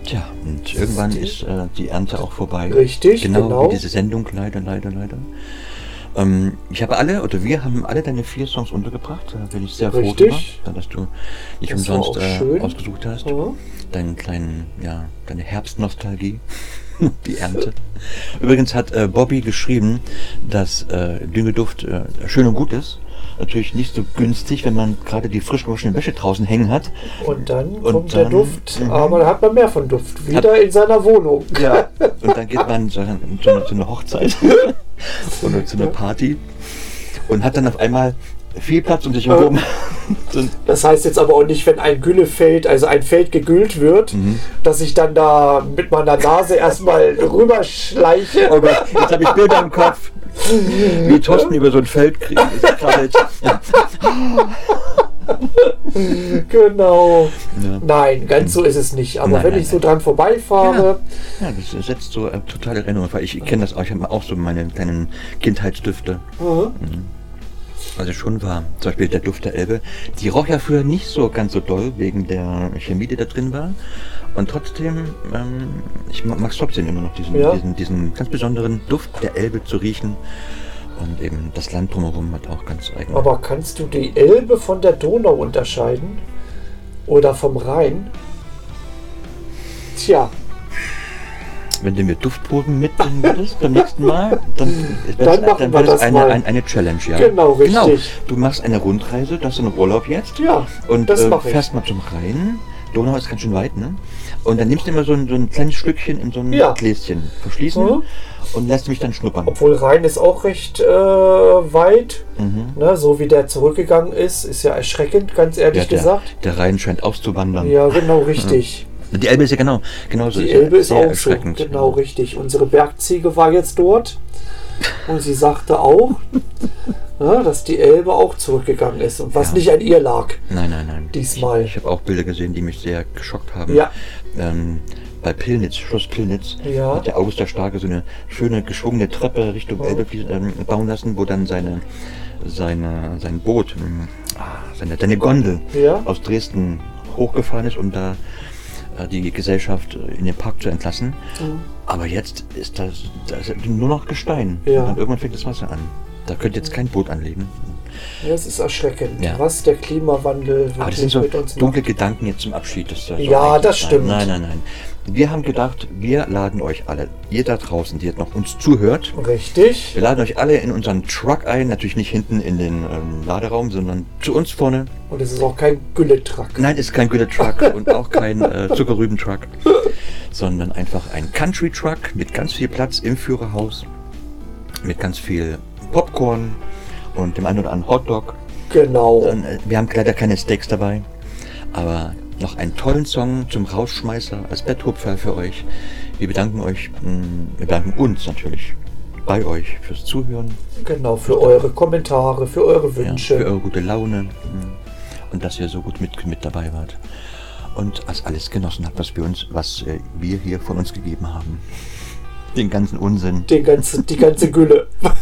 Tja, und irgendwann ist die Ernte auch vorbei. Richtig, genau. Wie diese Sendung, leider. Ich habe alle, oder wir haben alle deine 4 Songs untergebracht. Da bin ich sehr froh drüber, dass du nicht umsonst ausgesucht hast. Deinen kleinen, deine Herbstnostalgie. Die Ernte. Übrigens hat Bobby geschrieben, dass Düngeduft schön und gut ist. Natürlich nicht so günstig, wenn man gerade die frisch gewaschene Wäsche draußen hängen hat. Und dann kommt der Duft, aber da hat man mehr von Duft. Wieder in seiner Wohnung. Ja, und dann geht man zu einer Hochzeit oder zu einer Party und hat dann auf einmal viel Platz um sich herum. Das heißt jetzt aber auch nicht, wenn ein Güllefeld, also ein Feld gegüllt wird, dass ich dann da mit meiner Nase erstmal rüberschleiche. Oh Gott, jetzt habe ich Bilder im Kopf, wie Thorsten über so ein Feld kriegt. Genau. Ja. Nein, ganz so ist es nicht. Aber wenn ich so dran vorbeifahre... Ja, das setzt so totale Erinnerungen, weil ich kenne das auch. Ich habe auch so meine kleinen Kindheitsdüfte. Also schon war zum Beispiel der Duft der Elbe. Die roch ja früher nicht so ganz so doll, wegen der Chemie, die da drin war. Und trotzdem, ich mag es trotzdem immer noch, diesen ganz besonderen Duft der Elbe zu riechen. Und eben das Land drumherum hat auch ganz eigen. Aber kannst du die Elbe von der Donau unterscheiden? Oder vom Rhein? Tja. Wenn du mir Duftproben mitbringen würdest beim nächsten Mal, dann wäre das eine Challenge, ja. Genau, richtig. Genau. Du machst eine Rundreise, das ist ein Urlaub jetzt. Ja, und fährst mal zum Rhein. Donau ist ganz schön weit, ne? Und dann nimmst du immer so ein kleines Stückchen in so ein Gläschen, verschließen und lässt mich dann schnuppern. Obwohl Rhein ist auch recht weit, ne? So wie der zurückgegangen ist ja erschreckend, ganz ehrlich gesagt. Der Rhein scheint auszuwandern. Ja, genau, richtig. Die Elbe ist ja genauso. Die Elbe ist auch erschreckend. So, genau, richtig. Unsere Bergziege war jetzt dort und sie sagte auch, dass die Elbe auch zurückgegangen ist und was nicht an ihr lag. Nein. Diesmal. Ich habe auch Bilder gesehen, die mich sehr geschockt haben. Ja. Bei Pillnitz, Schloss Pillnitz, hat der August der Starke so eine schöne geschwungene Treppe Richtung Elbe bauen lassen, wo dann sein Boot, seine Gondel aus Dresden hochgefahren ist, um da die Gesellschaft in den Park zu entlassen. Aber jetzt ist das nur noch Gestein. Und dann irgendwann fängt das Wasser an. Da könnte jetzt kein Boot anlegen. Ja, es ist erschreckend, was der Klimawandel aber das sind so dunkle Gedanken jetzt zum Abschied. Das stimmt. Nein. Wir haben gedacht, wir laden euch alle, ihr da draußen, die jetzt noch uns zuhört. Richtig. Wir laden euch alle in unseren Truck ein, natürlich nicht hinten in den Laderaum, sondern zu uns vorne. Und es ist auch kein Gülle-Truck. Nein, es ist kein Gülle-Truck und auch kein Zuckerrüben-Truck, sondern einfach ein Country-Truck mit ganz viel Platz im Führerhaus, mit ganz viel Popcorn und dem einen oder anderen Hotdog. Genau. Wir haben leider keine Steaks dabei, aber noch einen tollen Song zum Rausschmeißer als Betthupfer für euch. Wir bedanken uns natürlich bei euch fürs Zuhören. Genau, für eure Kommentare, für eure Wünsche. Für eure gute Laune und dass ihr so gut mit dabei wart. Und als alles genossen habt, was wir hier von uns gegeben haben. Den ganzen Unsinn. Die ganze Gülle.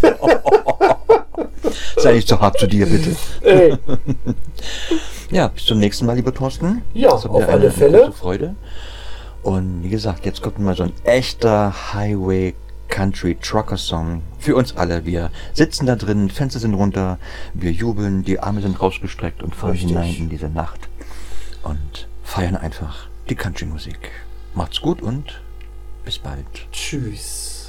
Sei nicht so hart zu dir, bitte. Ey. Ja, bis zum nächsten Mal, lieber Thorsten. Ja, auf alle Fälle. Eine Freude. Und wie gesagt, jetzt kommt mal so ein echter Highway Country Trucker Song für uns alle. Wir sitzen da drin, Fenster sind runter, wir jubeln, die Arme sind rausgestreckt und fahren hinein in diese Nacht und feiern einfach die Country Musik. Macht's gut und bis bald. Tschüss.